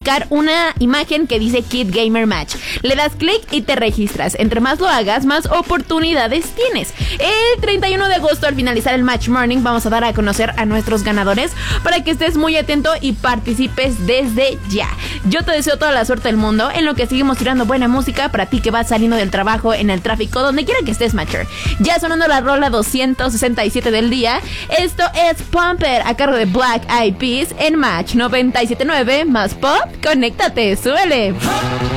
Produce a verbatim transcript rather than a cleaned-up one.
publicar una imagen que dice Kid Gamer Match. Le das clic y te registras. Entre más lo hagas, más oportunidades tienes. El treinta y uno de agosto, al finalizar el Match Morning, vamos a dar a conocer a nuestros ganadores para que estés muy atento y participes desde ya. Yo te deseo toda la suerte del mundo en lo que seguimos tirando buena música para ti que vas saliendo del trabajo, en el tráfico, donde quiera que estés, Matcher. Ya sonando la rola doscientos sesenta y siete del día. Esto es Pumper a cargo de Black Eyed Peas en Match noventa y siete punto nueve más pop. Conéctate, suele.